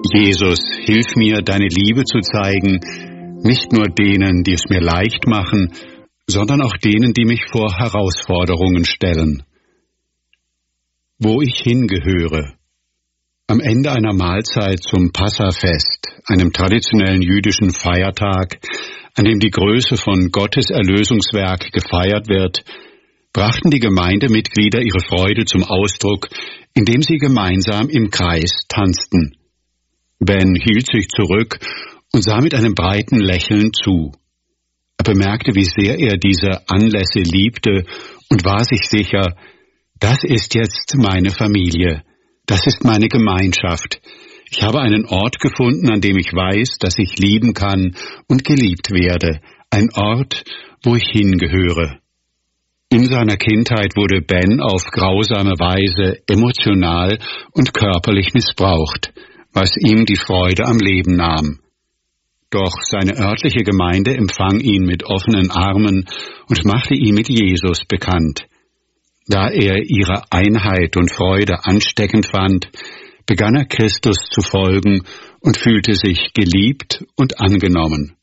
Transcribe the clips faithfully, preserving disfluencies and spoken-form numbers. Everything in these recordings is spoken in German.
Jesus, hilf mir, deine Liebe zu zeigen, nicht nur denen, die es mir leicht machen, sondern auch denen, die mich vor Herausforderungen stellen. Wo ich hingehöre. Am Ende einer Mahlzeit zum Passafest, einem traditionellen jüdischen Feiertag, an dem die Größe von Gottes Erlösungswerk gefeiert wird, brachten die Gemeindemitglieder ihre Freude zum Ausdruck, indem sie gemeinsam im Kreis tanzten. Ben hielt sich zurück und sah mit einem breiten Lächeln zu. Er bemerkte, wie sehr er diese Anlässe liebte und war sich sicher, das ist jetzt meine Familie, das ist meine Gemeinschaft. Ich habe einen Ort gefunden, an dem ich weiß, dass ich lieben kann und geliebt werde, ein Ort, wo ich hingehöre. In seiner Kindheit wurde Ben auf grausame Weise emotional und körperlich missbraucht, was ihm die Freude am Leben nahm. Doch seine örtliche Gemeinde empfang ihn mit offenen Armen und machte ihn mit Jesus bekannt. Da er ihre Einheit und Freude ansteckend fand, begann er Christus zu folgen und fühlte sich geliebt und angenommen.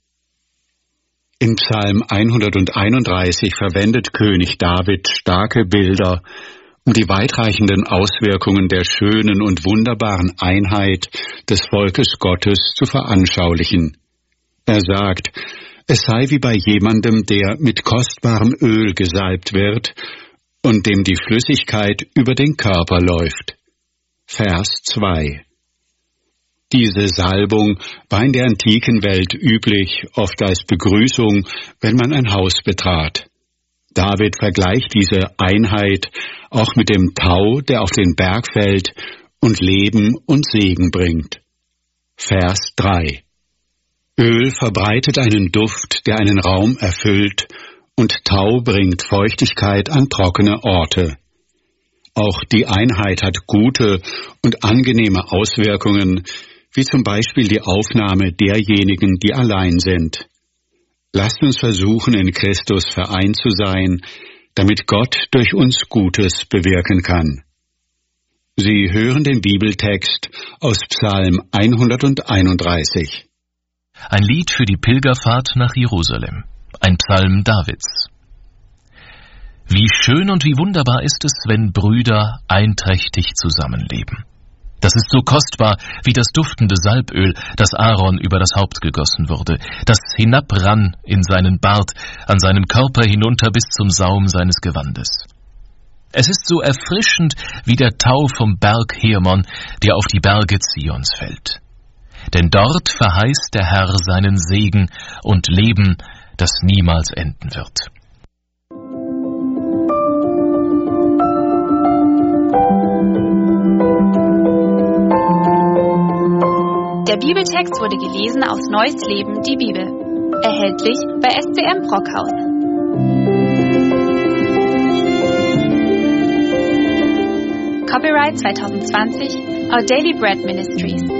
In Psalm hunderteinunddreißig verwendet König David starke Bilder, um die weitreichenden Auswirkungen der schönen und wunderbaren Einheit des Volkes Gottes zu veranschaulichen. Er sagt, es sei wie bei jemandem, der mit kostbarem Öl gesalbt wird und dem die Flüssigkeit über den Körper läuft. Vers zwei. Diese Salbung war in der antiken Welt üblich, oft als Begrüßung, wenn man ein Haus betrat. David vergleicht diese Einheit auch mit dem Tau, der auf den Berg fällt und Leben und Segen bringt. Vers drei. Öl verbreitet einen Duft, der einen Raum erfüllt, und Tau bringt Feuchtigkeit an trockene Orte. Auch die Einheit hat gute und angenehme Auswirkungen, wie zum Beispiel die Aufnahme derjenigen, die allein sind. Lasst uns versuchen, in Christus vereint zu sein, damit Gott durch uns Gutes bewirken kann. Sie hören den Bibeltext aus Psalm hunderteinunddreißig. Ein Lied für die Pilgerfahrt nach Jerusalem. Ein Psalm Davids. Wie schön und wie wunderbar ist es, wenn Brüder einträchtig zusammenleben. Das ist so kostbar wie das duftende Salböl, das Aaron über das Haupt gegossen wurde, das hinabrann in seinen Bart, an seinem Körper hinunter bis zum Saum seines Gewandes. Es ist so erfrischend wie der Tau vom Berg Hermon, der auf die Berge Zions fällt. Denn dort verheißt der Herr seinen Segen und Leben, das niemals enden wird. Der Bibeltext wurde gelesen aus Neues Leben, die Bibel. Erhältlich bei S C M Brockhaus. Copyright zwanzig zwanzig, Our Daily Bread Ministries.